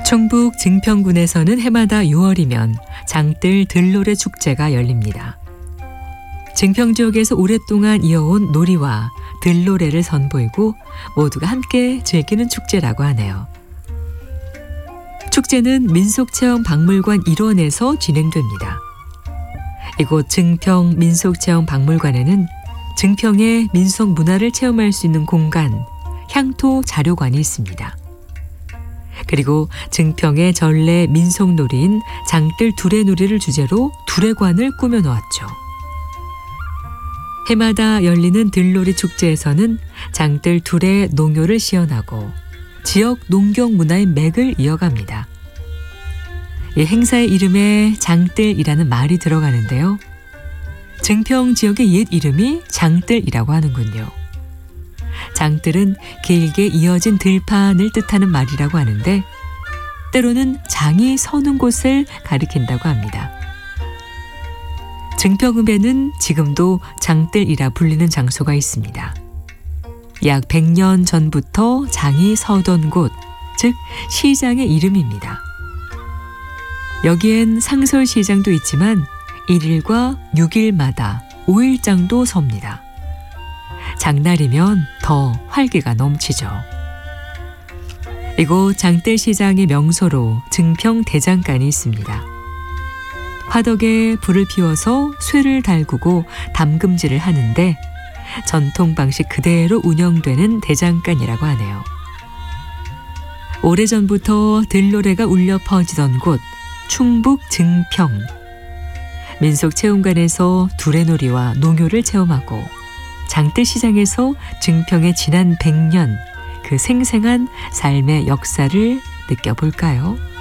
충북 증평군에서는 해마다 6월이면 장뜰 들노래 축제가 열립니다. 증평 지역에서 오랫동안 이어온 놀이와 들노래를 선보이고 모두가 함께 즐기는 축제라고 하네요. 축제는 민속체험박물관 일원에서 진행됩니다. 이곳 증평 민속체험박물관에는 증평의 민속 문화를 체험할 수 있는 공간, 향토 자료관이 있습니다. 그리고 증평의 전래 민속놀이인 장뜰 두레놀이를 주제로 두레관을 꾸며놓았죠. 해마다 열리는 들놀이 축제에서는 장뜰 두레 농요를 시연하고 지역 농경 문화의 맥을 이어갑니다. 이 행사의 이름에 장뜰이라는 말이 들어가는데요. 증평 지역의 옛 이름이 장뜰이라고 하는군요. 장뜰은 길게 이어진 들판을 뜻하는 말이라고 하는데 때로는 장이 서는 곳을 가리킨다고 합니다. 증평읍에는 지금도 장뜰이라 불리는 장소가 있습니다. 약 100년 전부터 장이 서던 곳, 즉 시장의 이름입니다. 여기엔 상설시장도 있지만 1일과 6일마다 5일장도 섭니다. 장날이면 더 활기가 넘치죠. 이곳 장뜰시장의 명소로 증평 대장간이 있습니다. 화덕에 불을 피워서 쇠를 달구고 담금질을 하는데 전통 방식 그대로 운영되는 대장간이라고 하네요. 오래전부터 들노래가 울려 퍼지던 곳 충북 증평. 민속체험관에서 두레놀이와 농요를 체험하고 장뜰시장에서 증평의 지난 100년 그 생생한 삶의 역사를 느껴볼까요?